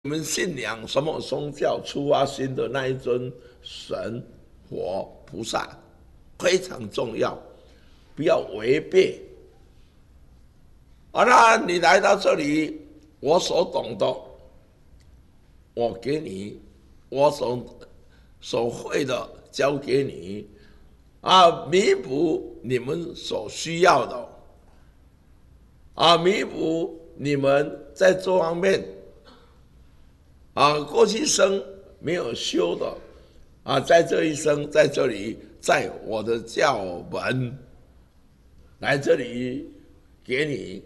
你们信仰什么宗教出发心的那一尊神、佛、菩萨非常重要，不要违背。那你来到这里，我所懂的，我给你；我所会的，交给你。弥补你们所需要的，弥补你们在这方面。过去生没有修的，在这一生在这里，在我的教门来这里给你，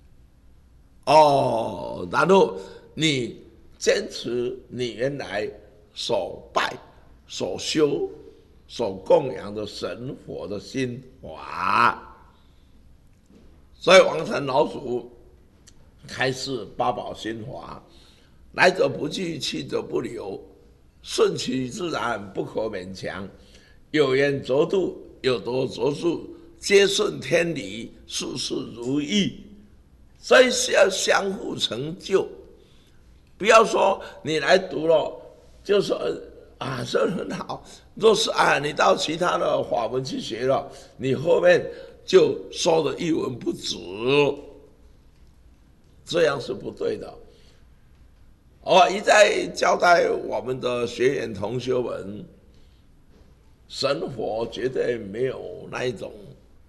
然后你坚持你原来所拜、所修、所供养的神佛的心法，所以王禅老祖开示八宝心法。来者不拒，去者不留，顺其自然，不可勉强。有缘则度，有得则助，皆顺天理，事事如意。所以是要相互成就，不要说你来读了就说这很好。若是你到其他的法门去学了，你后面就说的一文不值，这样是不对的。一再交代我们的学员同学们，神佛绝对没有那一种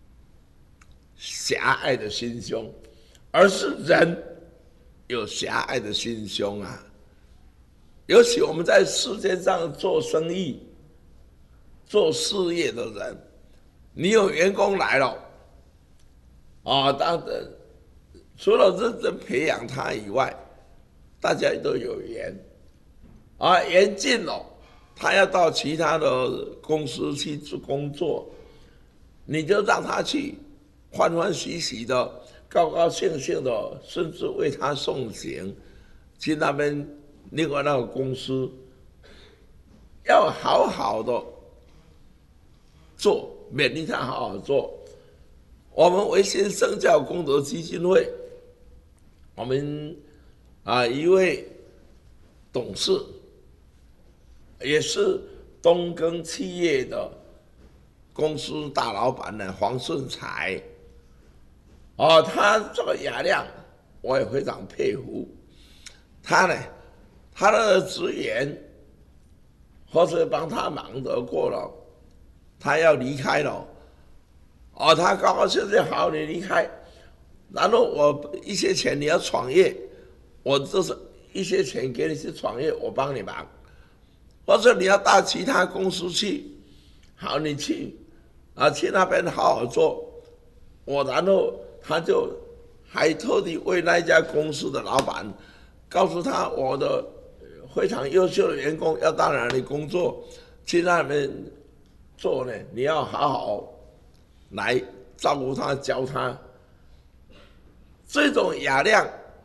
狭隘的心胸，而是人有狭隘的心胸啊。尤其我们在世界上做生意、做事业的人，你有员工来了，当然除了认真培养他以外，大家都有缘，缘尽了，他要到其他的公司去工作，你就让他去，欢欢喜喜的、高高兴兴的，甚至为他送行，去那边另外那个公司，要好好的做，勉励他好好做。我们维新圣教功德基金会，我们一位董事，也是东耕企业的公司大老板呢，黄顺才。他这个雅量，我也非常佩服。他呢，他的职员或者帮他忙得过了，他要离开了，他高高兴兴，好，你离开，然后我一些钱你要创业。我就是一些钱给你去创业，我帮你忙，或者你要到其他公司去，好，你去去那边好好做，然后他就还特地为那家公司的老板告诉他，我的非常优秀的员工要到哪里工作，去那边做呢，你要好好来照顾他，教他。这种雅量，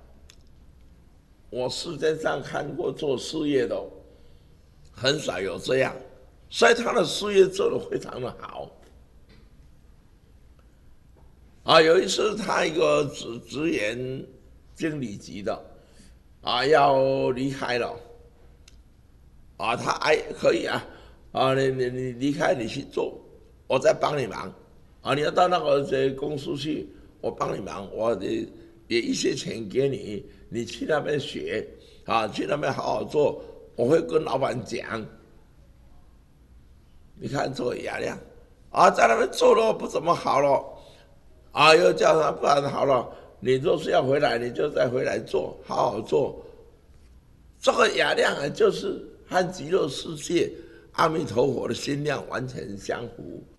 我世界上看过做事业的很少有这样，所以他的事业做得非常的好。有一次他一个职员经理级的要离开了，他可以你离开你去做，我再帮你忙你要到那个公司去，我帮你忙，我也一些钱给你，你去那边学去那边好好做，我会跟老板讲。你看这个雅量在那边做了不怎么好了又叫他不然好了，你若是要回来，你就再回来做，好好做。这个雅量就是和极乐世界阿弥陀佛的心量完全相符。